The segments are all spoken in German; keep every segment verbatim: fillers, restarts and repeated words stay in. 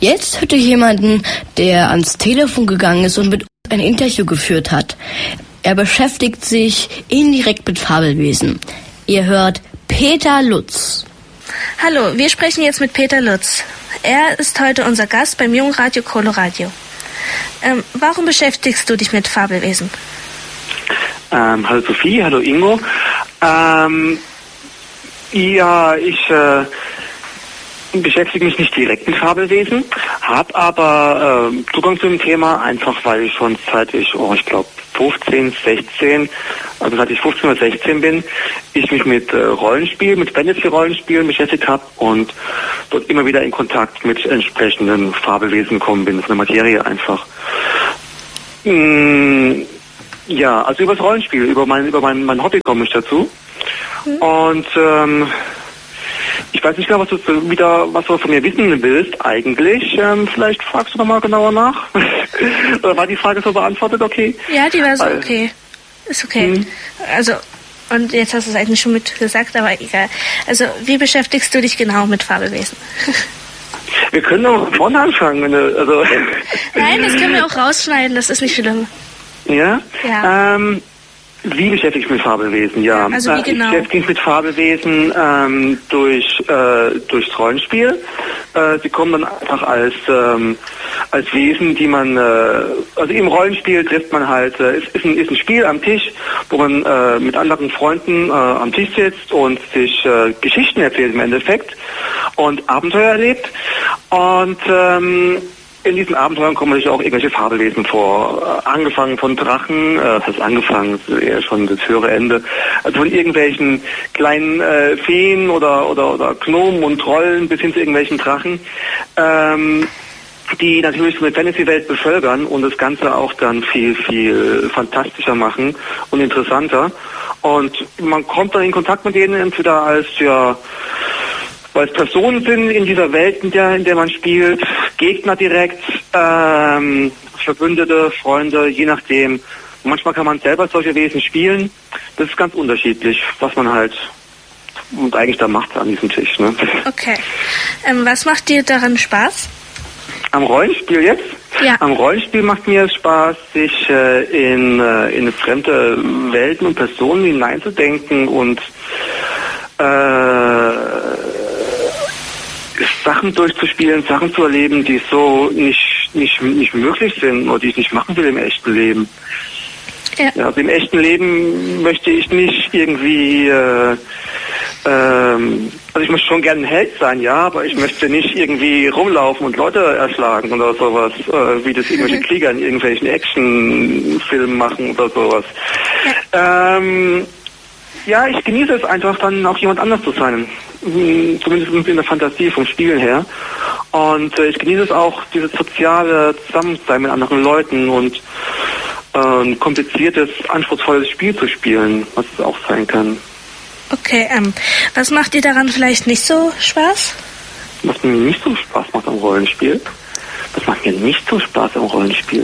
Jetzt hört ihr jemanden, der ans Telefon gegangen ist und mit uns ein Interview geführt hat. Er beschäftigt sich indirekt mit Fabelwesen. Ihr hört Peter Lutz. Hallo, wir sprechen jetzt mit Peter Lutz. Er ist heute unser Gast beim Jungradio Coloradio. Ähm, warum beschäftigst du dich mit Fabelwesen? Ähm, hallo Sophie, hallo Ingo. Ähm, ja, ich äh, beschäftige mich nicht direkt mit Fabelwesen, habe aber äh, Zugang zu dem Thema, einfach weil ich schon seit ich, oh, ich glaube fünfzehn, sechzehn, also seit ich fünfzehn oder sechzehn bin, ich mich mit äh, Rollenspielen, mit Fantasy-Rollenspielen beschäftigt habe und dort immer wieder in Kontakt mit entsprechenden Fabelwesen gekommen bin, von der Materie einfach. Mm, ja, also über das Rollenspiel, über mein, über mein, mein Hobby komme ich dazu. Mhm. Und ähm, ich weiß nicht genau, was du wieder, was du von mir wissen willst eigentlich. Ähm, vielleicht fragst du noch mal genauer nach. Oder war die Frage so beantwortet, okay? Ja, die war so okay. Ist okay. Mhm. Also, und jetzt hast du es eigentlich schon mit gesagt, aber egal. Also, wie beschäftigst du dich genau mit Fabelwesen? Wir können auch von vorne anfangen. Wenn du, also Nein, das können wir auch rausschneiden, das ist nicht schlimm. Ja? Ja. Ähm, Wie beschäftige ich mich mit Fabelwesen? Ja, also wie genau? Ich beschäftige mich mit Fabelwesen ähm, durch äh, durchs Rollenspiel. Äh, sie kommen dann einfach als ähm, als Wesen, die man äh, also im Rollenspiel trifft man halt äh, ist, ist, ein, ist ein Spiel am Tisch, wo man äh, mit anderen Freunden äh, am Tisch sitzt und sich äh, Geschichten erzählt im Endeffekt und Abenteuer erlebt und ähm, in diesen Abenteuern kommen natürlich auch irgendwelche Fabelwesen vor. Äh, angefangen von Drachen, äh, das heißt angefangen, das ist eher schon das höhere Ende, also von irgendwelchen kleinen äh, Feen oder, oder, oder Gnomen und Trollen bis hin zu irgendwelchen Drachen, ähm, die natürlich so eine Fantasy-Welt bevölkern und das Ganze auch dann viel, viel fantastischer machen und interessanter. Und man kommt dann in Kontakt mit denen entweder als, ja, weil es Personen sind in dieser Welt, in der, in der man spielt, Gegner direkt, ähm, Verbündete, Freunde, je nachdem. Manchmal kann man selber solche Wesen spielen. Das ist ganz unterschiedlich, was man halt und eigentlich da macht an diesem Tisch. Ne? Okay. Ähm, was macht dir daran Spaß? Am Rollenspiel jetzt? Ja. Am Rollenspiel macht mir es Spaß, sich äh, in, äh, in fremde Welten und Personen hineinzudenken und äh, Sachen durchzuspielen, Sachen zu erleben, die so nicht, nicht, nicht möglich sind oder die ich nicht machen will im echten Leben. Ja. Ja, also im echten Leben möchte ich nicht irgendwie, äh, ähm, also ich möchte schon gerne ein Held sein, ja, aber ich möchte nicht irgendwie rumlaufen und Leute erschlagen oder sowas, äh, wie das irgendwelche Krieger in irgendwelchen Actionfilmen machen oder sowas. Ja. Ähm, Ja, ich genieße es einfach, dann auch jemand anders zu sein. Zumindest in der Fantasie vom Spielen her. Und äh, ich genieße es auch, dieses soziale Zusammensein mit anderen Leuten und äh, ein kompliziertes, anspruchsvolles Spiel zu spielen, was es auch sein kann. Okay, ähm, was macht dir daran vielleicht nicht so Spaß? Was mir nicht so Spaß macht am Rollenspiel? Was macht mir nicht so Spaß am Rollenspiel?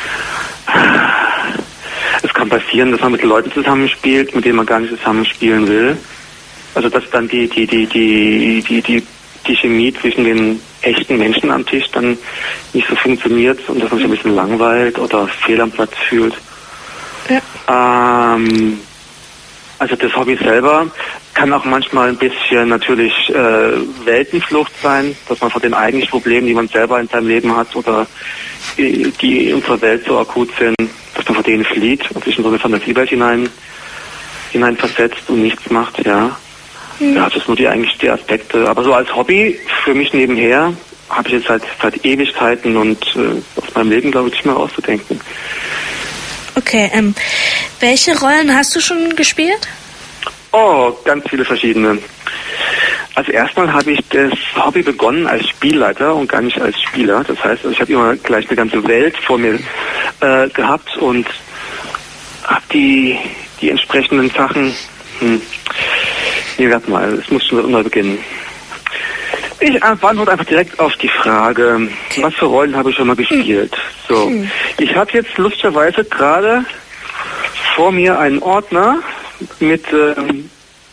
Es kann passieren, dass man mit Leuten zusammenspielt, mit denen man gar nicht zusammenspielen will. Also dass dann die die die die die die die Chemie zwischen den echten Menschen am Tisch dann nicht so funktioniert und dass man sich ein bisschen langweilt oder fehl am Platz fühlt. Ja. Ähm, also das Hobby selber kann auch manchmal ein bisschen natürlich äh, Weltenflucht sein, dass man von den eigentlichen Problemen, die man selber in seinem Leben hat oder die, die in unserer Welt so akut sind, dass man von denen flieht und sich in so eine Fantasiewelt hinein, hinein versetzt und nichts macht, ja. Mhm. Ja, das sind nur die eigentlich die Aspekte. Aber so als Hobby für mich nebenher habe ich jetzt seit, seit Ewigkeiten und äh, aus meinem Leben, glaube ich, nicht mehr rauszudenken. Okay, ähm, welche Rollen hast du schon gespielt? Oh, ganz viele verschiedene. Also erstmal habe ich das Hobby begonnen als Spielleiter und gar nicht als Spieler. Das heißt, also ich habe immer gleich eine ganze Welt vor mir äh, gehabt und habe die die entsprechenden Sachen. Hm, nee, warte mal, es muss schon neu beginnen. Ich beantworte einfach direkt auf die Frage, okay. Was für Rollen habe ich schon mal gespielt? So, ich habe jetzt lustigerweise gerade vor mir einen Ordner mit ähm,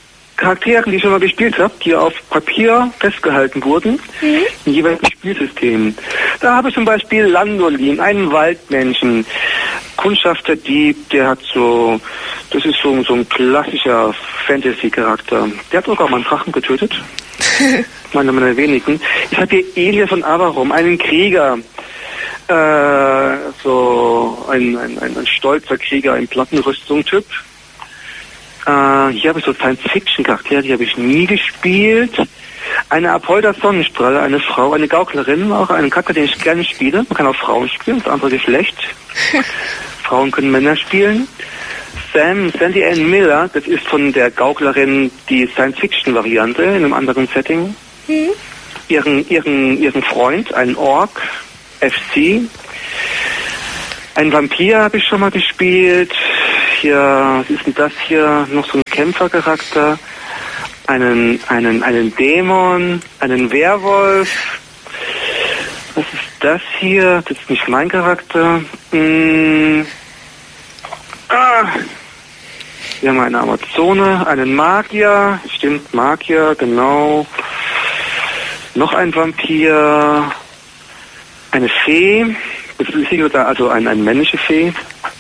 Charakteren, die ich schon mal gespielt habe, die auf Papier festgehalten wurden, mhm. in jeweiligen Spielsystemen. Da habe ich zum Beispiel Landolin, einen Waldmenschen, Kundschafter Dieb, der hat so, das ist so, so ein klassischer Fantasy-Charakter. Der hat sogar mal einen Drachen getötet. Meiner meiner wenigen. Ich habe hier Elia von Avarum, einen Krieger, äh, so ein, ein, ein, ein stolzer Krieger, ein Plattenrüstung-Typ. Äh, hier habe ich so Science-Fiction-Charaktere, die habe ich nie gespielt. Eine Apolda Sonnenstrahle, eine Frau, eine Gauklerin, auch einen Charakter, den ich gerne spiele. Man kann auch Frauen spielen, das andere Geschlecht. Frauen können Männer spielen. Sam, Sandy Ann Miller, das ist von der Gauklerin die Science-Fiction-Variante in einem anderen Setting. Mhm. Ihren, ihren, ihren Freund, einen Ork, F C. Ein Vampir habe ich schon mal gespielt. Hier, was ist denn das hier? Noch so ein Kämpfercharakter. Einen, einen, einen Dämon, einen Werwolf. Was ist das hier? Das ist nicht mein Charakter. Hm. Ah. Wir haben eine Amazone, einen Magier. Stimmt, Magier, genau. Noch ein Vampir. Eine Fee. Das ist hier also ein, eine männliche Fee.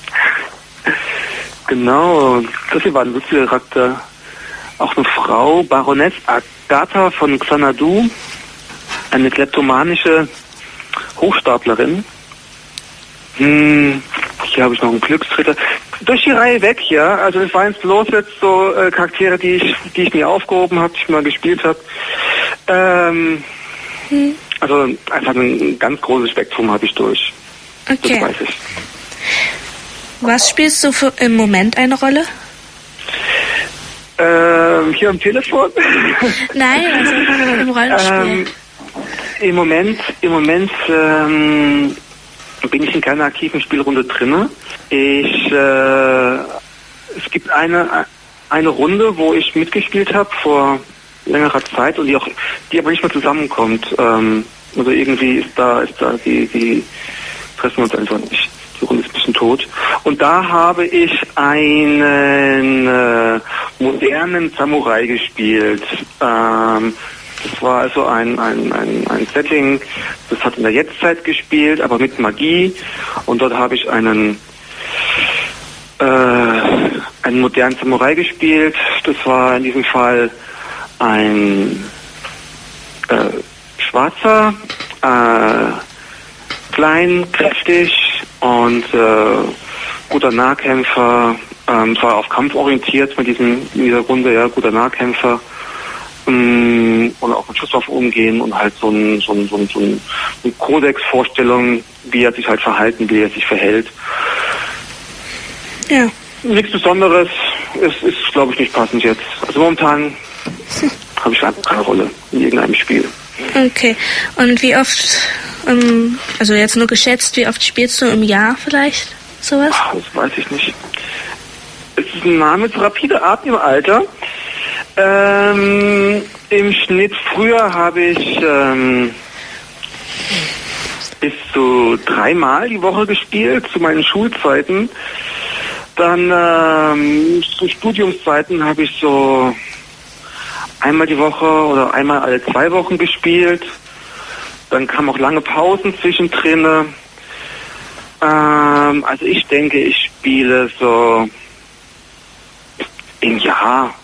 Genau, das hier war ein lustiger Charakter. Auch eine Frau, Baroness Agatha von Xanadu, eine kleptomanische Hochstaplerin. Hm, hier habe ich noch einen Glückstritter. Durch die Reihe weg, ja. Also das waren jetzt bloß jetzt so äh, Charaktere, die ich, die ich mir aufgehoben habe, die ich mal gespielt habe. Ähm, hm. Also einfach ein ganz großes Spektrum habe ich durch. Okay. Das weiß ich. Was spielst du für, im Moment eine Rolle? Ähm, hier am Telefon? Nein, also im Rollenspiel. Ähm, Im Moment, im Moment ähm, bin ich in keiner aktiven Spielrunde drinne. Ich, äh, es gibt eine eine Runde, wo ich mitgespielt habe vor längerer Zeit und die auch, die aber nicht mehr zusammenkommt. Ähm, also irgendwie ist da, ist da die, die treffen wir uns einfach nicht. Die Runde ist ein bisschen tot. Und da habe ich einen äh, modernen Samurai gespielt. Ähm, das war also ein, ein, ein, ein Setting, das hat in der Jetztzeit gespielt, aber mit Magie. Und dort habe ich einen äh, einen modernen Samurai gespielt. Das war in diesem Fall ein äh, schwarzer, äh, klein, kräftig und äh, guter Nahkämpfer. Ähm, war auf Kampf orientiert mit diesem in dieser Runde, ja, guter Nahkämpfer. Ähm, und auch mit Schusswaffen umgehen und halt so ein, so ein, so ein, so ein, eine Kodex-Vorstellung, wie er sich halt verhalten, wie er sich verhält. Ja. Nichts Besonderes. Es ist, glaube ich, nicht passend jetzt. Also momentan habe ich einfach keine Rolle in irgendeinem Spiel. Okay. Und wie oft, ähm, also jetzt nur geschätzt, wie oft spielst du im Jahr vielleicht sowas? Ach, das weiß ich nicht. Es ist ein Name zu rapide Arten im Alter. Ähm, im Schnitt früher habe ich ähm, bis zu dreimal die Woche gespielt, zu meinen Schulzeiten. Dann ähm, zu Studiumszeiten habe ich so einmal die Woche oder einmal alle zwei Wochen gespielt. Dann kamen auch lange Pausen zwischendrin. Ähm, also ich denke, ich spiele so im Jahr.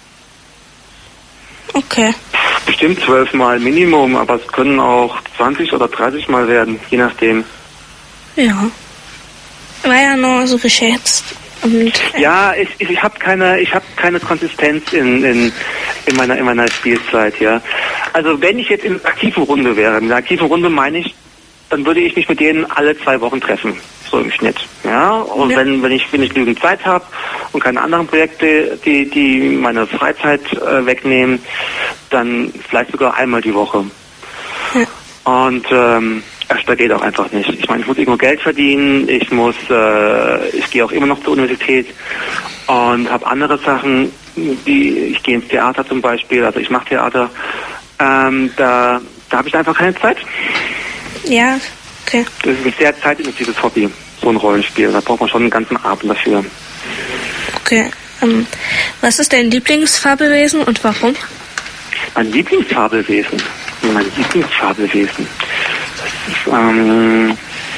Okay. Bestimmt zwölfmal Minimum, aber es können auch zwanzig oder dreißig Mal werden, je nachdem. Ja. War ja nur so geschätzt. Und, äh ja, ich, ich, ich habe keine, ich habe keine Konsistenz in, in, in meiner in meiner Spielzeit, ja. Also wenn ich jetzt in einer aktiven Runde wäre, in einer aktiven Runde meine ich, dann würde ich mich mit denen alle zwei Wochen treffen, so im Schnitt, ja. Und ja. wenn wenn ich wenn ich genügend Zeit habe und keine anderen Projekte, die die meine Freizeit äh, wegnehmen, dann vielleicht sogar einmal die Woche. Ja. Und ähm, da geht auch einfach nicht. Ich meine, ich muss irgendwo Geld verdienen, ich muss, äh, ich gehe auch immer noch zur Universität und habe andere Sachen, wie ich gehe ins Theater zum Beispiel, also ich mache Theater, ähm, da, da habe ich einfach keine Zeit. Ja, okay. Das ist ein sehr zeitintensives Hobby, so ein Rollenspiel. Da braucht man schon einen ganzen Abend dafür. Okay. Ähm, was ist dein Lieblingsfabelwesen und warum? Mein Lieblingsfabelwesen? Mein Lieblingsfabelwesen? Das ist, ähm...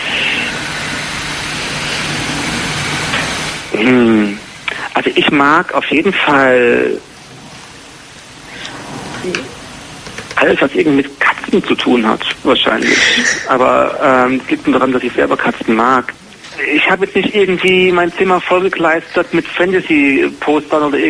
Hm, also ich mag auf jeden Fall alles, was irgendwie mit Katzen zu tun hat, wahrscheinlich. Aber ähm, es liegt nur daran, dass ich selber Katzen mag. Ich habe jetzt nicht irgendwie mein Zimmer vollgekleistert mit Fantasy-Postern oder